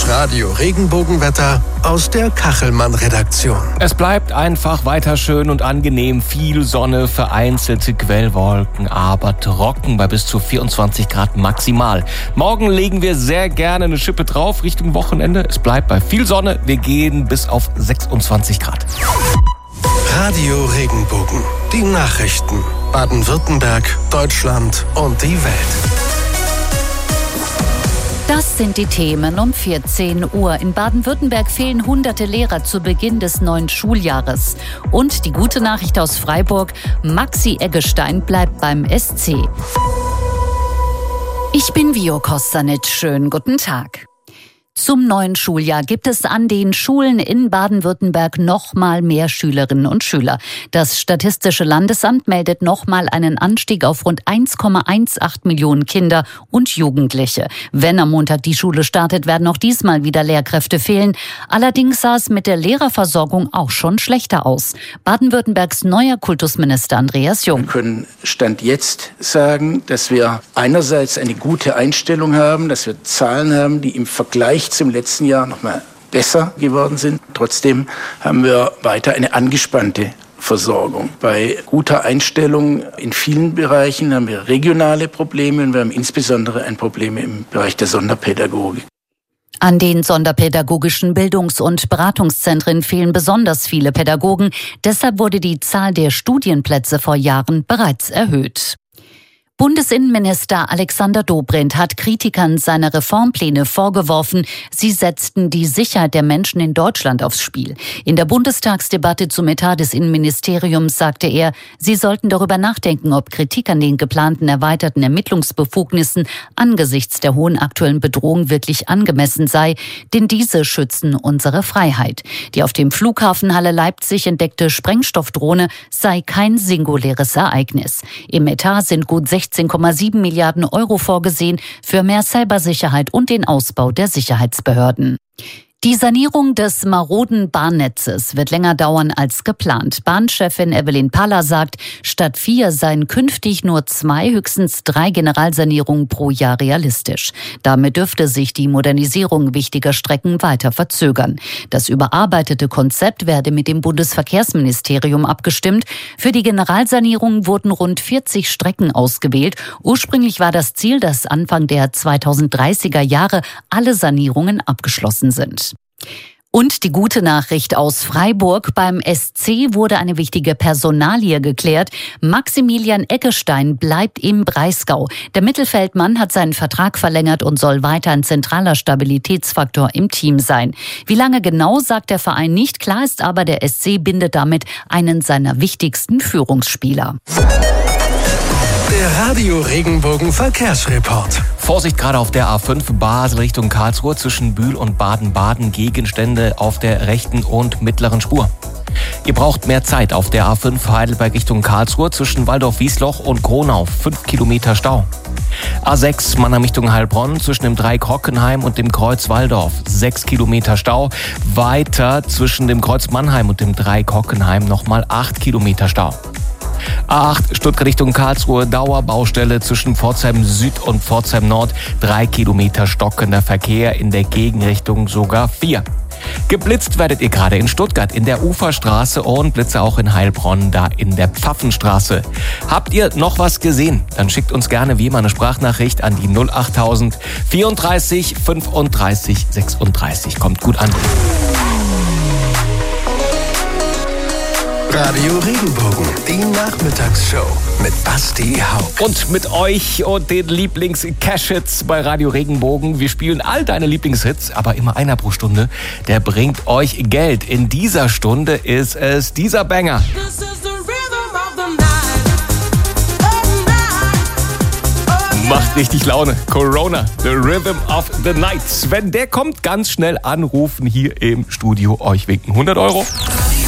Das Radio-Regenbogenwetter aus der Kachelmann-Redaktion. Es bleibt einfach weiter schön und angenehm. Viel Sonne, vereinzelte Quellwolken, aber trocken bei bis zu 24 Grad maximal. Morgen legen wir sehr gerne eine Schippe drauf Richtung Wochenende. Es bleibt bei viel Sonne. Wir gehen bis auf 26 Grad. Radio-Regenbogen. Die Nachrichten. Baden-Württemberg, Deutschland und die Welt. Das sind die Themen um 14 Uhr. In Baden-Württemberg fehlen hunderte Lehrer zu Beginn des neuen Schuljahres. Und die gute Nachricht aus Freiburg: Maxi Eggestein bleibt beim SC. Ich bin Vio Kostanic. Schönen guten Tag. Zum neuen Schuljahr gibt es an den Schulen in Baden-Württemberg noch mal mehr Schülerinnen und Schüler. Das Statistische Landesamt meldet noch mal einen Anstieg auf rund 1,18 Millionen Kinder und Jugendliche. Wenn am Montag die Schule startet, werden auch diesmal wieder Lehrkräfte fehlen. Allerdings sah es mit der Lehrerversorgung auch schon schlechter aus. Baden-Württembergs neuer Kultusminister Andreas Jung. Wir können Stand jetzt sagen, dass wir einerseits eine gute Einstellung haben, dass wir Zahlen haben, die im Vergleich zum letzten Jahr noch mal besser geworden sind. Trotzdem haben wir weiter eine angespannte Versorgung. Bei guter Einstellung in vielen Bereichen haben wir regionale Probleme und wir haben insbesondere ein Problem im Bereich der Sonderpädagogik. An den sonderpädagogischen Bildungs- und Beratungszentren fehlen besonders viele Pädagogen. Deshalb wurde die Zahl der Studienplätze vor Jahren bereits erhöht. Bundesinnenminister Alexander Dobrindt hat Kritikern seiner Reformpläne vorgeworfen, sie setzten die Sicherheit der Menschen in Deutschland aufs Spiel. In der Bundestagsdebatte zum Etat des Innenministeriums sagte er, sie sollten darüber nachdenken, ob Kritik an den geplanten erweiterten Ermittlungsbefugnissen angesichts der hohen aktuellen Bedrohung wirklich angemessen sei, denn diese schützen unsere Freiheit. Die auf dem Flughafen Halle Leipzig entdeckte Sprengstoffdrohne sei kein singuläres Ereignis. Im Etat sind gut 16,7 Milliarden Euro vorgesehen für mehr Cybersicherheit und den Ausbau der Sicherheitsbehörden. Die Sanierung des maroden Bahnnetzes wird länger dauern als geplant. Bahnchefin Evelyn Paller sagt, statt 4 seien künftig nur 2, höchstens 3 Generalsanierungen pro Jahr realistisch. Damit dürfte sich die Modernisierung wichtiger Strecken weiter verzögern. Das überarbeitete Konzept werde mit dem Bundesverkehrsministerium abgestimmt. Für die Generalsanierung wurden rund 40 Strecken ausgewählt. Ursprünglich war das Ziel, dass Anfang der 2030er Jahre alle Sanierungen abgeschlossen sind. Und die gute Nachricht aus Freiburg: Beim SC wurde eine wichtige Personalie geklärt. Maximilian Eggestein bleibt im Breisgau. Der Mittelfeldmann hat seinen Vertrag verlängert und soll weiter ein zentraler Stabilitätsfaktor im Team sein. Wie lange genau, sagt der Verein nicht. Klar ist aber, der SC bindet damit einen seiner wichtigsten Führungsspieler. Der Radio-Regenbogen-Verkehrsreport. Vorsicht gerade auf der A5 Basel Richtung Karlsruhe zwischen Bühl und Baden-Baden. Gegenstände auf der rechten und mittleren Spur. Ihr braucht mehr Zeit auf der A5 Heidelberg Richtung Karlsruhe zwischen Waldorf-Wiesloch und Kronau. 5 Kilometer Stau. A6 Mannheim Richtung Heilbronn zwischen dem Dreieck Hockenheim und dem Kreuz Walldorf. 6 Kilometer Stau. Weiter zwischen dem Kreuz Mannheim und dem Dreieck Hockenheim nochmal 8 Kilometer Stau. A8 Stuttgart Richtung Karlsruhe, Dauerbaustelle zwischen Pforzheim Süd und Pforzheim Nord. 3 Kilometer stockender Verkehr, in der Gegenrichtung sogar 4. Geblitzt werdet ihr gerade in Stuttgart in der Uferstraße und Blitze auch in Heilbronn, da in der Pfaffenstraße. Habt ihr noch was gesehen? Dann schickt uns gerne wie immer eine Sprachnachricht an die 08000 34 35 36. Kommt gut an. Radio Regenbogen, die Nachmittagsshow mit Basti Hauck. Und mit euch und den Lieblings-Cash-Hits bei Radio Regenbogen. Wir spielen all deine Lieblingshits, aber immer einer pro Stunde. Der bringt euch Geld. In dieser Stunde ist es dieser Banger. Macht richtig Laune. Corona, the rhythm of the night. Wenn der kommt, ganz schnell anrufen hier im Studio. Euch winken 100 Euro.